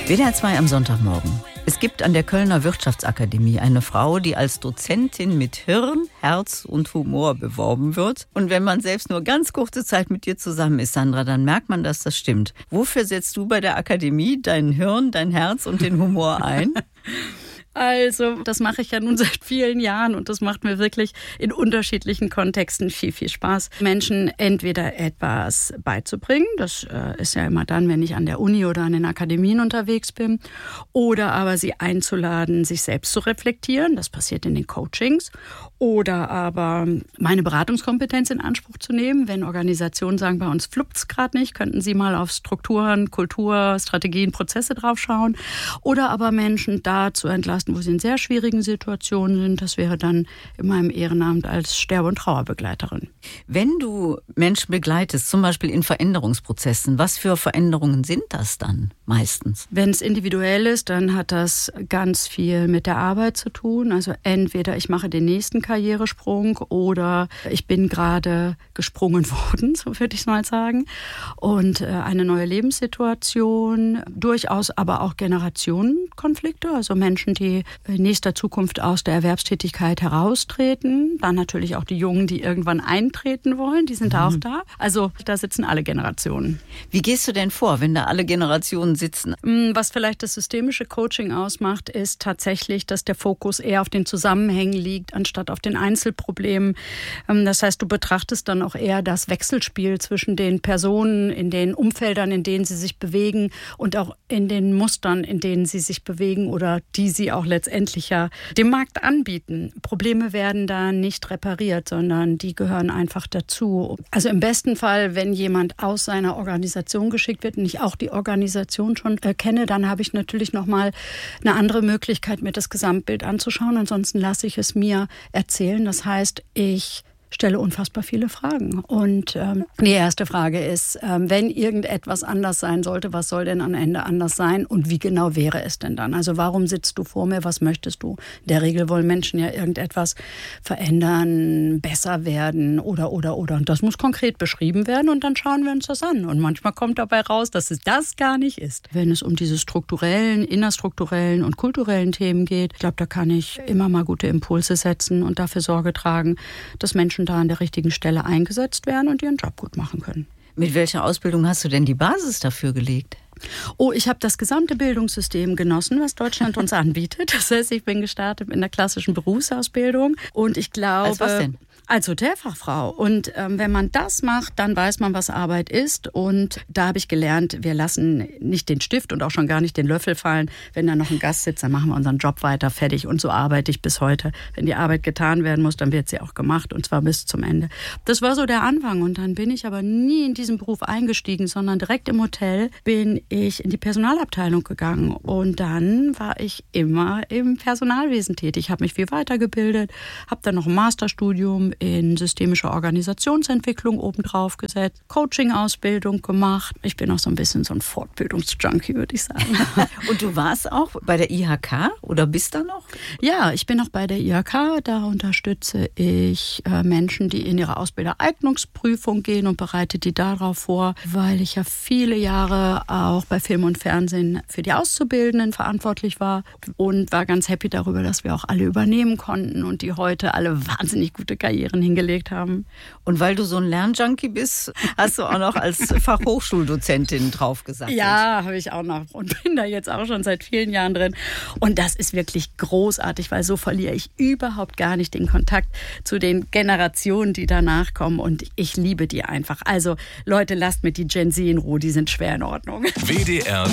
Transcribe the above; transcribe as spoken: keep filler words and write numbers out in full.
W D R zwei am Sonntagmorgen. Es gibt an der Kölner Wirtschaftsakademie eine Frau, die als Dozentin mit Hirn, Herz und Humor beworben wird. Und wenn man selbst nur ganz kurze Zeit mit dir zusammen ist, Sandra, dann merkt man, dass das stimmt. Wofür setzt du bei der Akademie dein Hirn, dein Herz und den Humor ein? Also, das mache ich ja nun seit vielen Jahren und das macht mir wirklich in unterschiedlichen Kontexten viel, viel Spaß, Menschen entweder etwas beizubringen, das äh, ist ja immer dann, wenn ich an der Uni oder an den Akademien unterwegs bin, oder aber sie einzuladen, sich selbst zu reflektieren, das passiert in den Coachings, oder aber meine Beratungskompetenz in Anspruch zu nehmen, wenn Organisationen sagen, bei uns fluppt's gerade nicht, könnten Sie mal auf Strukturen, Kultur, Strategien, Prozesse draufschauen, oder aber Menschen da zu entlasten, wo sie in sehr schwierigen Situationen sind. Das wäre dann in meinem Ehrenamt als Sterbe- und Trauerbegleiterin. Wenn du Menschen begleitest, zum Beispiel in Veränderungsprozessen, was für Veränderungen sind das dann meistens? Wenn es individuell ist, dann hat das ganz viel mit der Arbeit zu tun. Also entweder ich mache den nächsten Karrieresprung oder ich bin gerade gesprungen worden, so würde ich es mal sagen. Und äh, eine neue Lebenssituation, durchaus aber auch Generationenkonflikte, also Menschen, die in nächster Zukunft aus der Erwerbstätigkeit heraustreten. Dann natürlich auch die Jungen, die irgendwann eintreten wollen, die sind mhm. auch da. Also da sitzen alle Generationen. Wie gehst du denn vor, wenn da alle Generationen sitzen? Was vielleicht das systemische Coaching ausmacht, ist tatsächlich, dass der Fokus eher auf den Zusammenhängen liegt, anstatt auf den Einzelproblemen. Das heißt, du betrachtest dann auch eher das Wechselspiel zwischen den Personen, in den Umfeldern, in denen sie sich bewegen und auch in den Mustern, in denen sie sich bewegen oder die sie auch letztendlich ja dem Markt anbieten. Probleme werden da nicht repariert, sondern die gehören einfach dazu. Also im besten Fall, wenn jemand aus seiner Organisation geschickt wird und ich auch die Organisation schon äh, kenne, dann habe ich natürlich nochmal eine andere Möglichkeit, mir das Gesamtbild anzuschauen. Ansonsten lasse ich es mir erzählen. Das heißt, ich stelle unfassbar viele Fragen. Und ähm, die erste Frage ist, ähm, wenn irgendetwas anders sein sollte, was soll denn am Ende anders sein und wie genau wäre es denn dann? Also warum sitzt du vor mir, was möchtest du? In der Regel wollen Menschen ja irgendetwas verändern, besser werden oder, oder, oder. Und das muss konkret beschrieben werden und dann schauen wir uns das an. Und manchmal kommt dabei raus, dass es das gar nicht ist. Wenn es um diese strukturellen, innerstrukturellen und kulturellen Themen geht, ich glaube, da kann ich immer mal gute Impulse setzen und dafür Sorge tragen, dass Menschen da an der richtigen Stelle eingesetzt werden und ihren Job gut machen können. Mit welcher Ausbildung hast du denn die Basis dafür gelegt? Oh, ich habe das gesamte Bildungssystem genossen, was Deutschland uns anbietet. Das heißt, ich bin gestartet in der klassischen Berufsausbildung und ich glaube... Als was denn? Als Hotelfachfrau. Und ähm, wenn man das macht, dann weiß man, was Arbeit ist. Und da habe ich gelernt, wir lassen nicht den Stift und auch schon gar nicht den Löffel fallen. Wenn da noch ein Gast sitzt, dann machen wir unseren Job weiter, fertig. Und so arbeite ich bis heute. Wenn die Arbeit getan werden muss, dann wird sie auch gemacht und zwar bis zum Ende. Das war so der Anfang. Und dann bin ich aber nie in diesen Beruf eingestiegen, sondern direkt im Hotel bin ich in die Personalabteilung gegangen. Und dann war ich immer im Personalwesen tätig. Ich habe mich viel weitergebildet, habe dann noch ein Masterstudium in systemischer Organisationsentwicklung obendrauf gesetzt, Coaching-Ausbildung gemacht. Ich bin auch so ein bisschen so ein Fortbildungsjunkie, würde ich sagen. Und du warst auch bei der I H K oder bist da noch? Ja, ich bin auch bei der I H K. Da unterstütze ich äh, Menschen, die in ihre Ausbildereignungsprüfung gehen und bereite die darauf vor, weil ich ja viele Jahre auch bei Film und Fernsehen für die Auszubildenden verantwortlich war und war ganz happy darüber, dass wir auch alle übernehmen konnten und die heute alle wahnsinnig gute Karrieren hingelegt haben. Und weil du so ein Lernjunkie bist, hast du auch noch als Fachhochschuldozentin drauf gesagt. Ja, habe ich auch noch und bin da jetzt auch schon seit vielen Jahren drin. Und das ist wirklich großartig, weil so verliere ich überhaupt gar nicht den Kontakt zu den Generationen, die danach kommen. Und ich liebe die einfach. Also Leute, lasst mir die Gen Z in Ruhe, die sind schwer in Ordnung. W D R